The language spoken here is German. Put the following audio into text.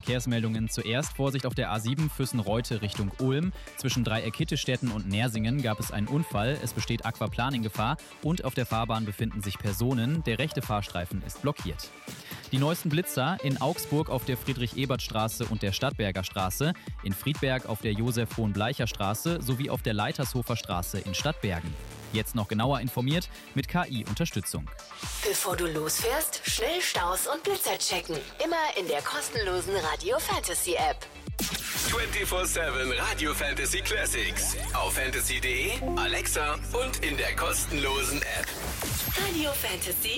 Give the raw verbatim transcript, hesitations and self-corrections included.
Verkehrsmeldungen. Zuerst Vorsicht auf der A sieben Füssen-Reute Richtung Ulm. Zwischen Dreieck-Hittestätten und Nersingen gab es einen Unfall. Es besteht Aquaplaning-Gefahr und auf der Fahrbahn befinden sich Personen. Der rechte Fahrstreifen ist blockiert. Die neuesten Blitzer in Augsburg auf der Friedrich-Ebert-Straße und der Stadtberger Straße, in Friedberg auf der Josef-Hohenbleicher-Straße sowie auf der Leitershofer Straße in Stadtbergen. Jetzt noch genauer informiert mit K I-Unterstützung. Bevor du losfährst, schnell Staus und Blitzer checken. Immer in der kostenlosen Radio Fantasy App. vierundzwanzig sieben Radio Fantasy Classics. Auf fantasy punkt de, Alexa und in der kostenlosen App. Radio Fantasy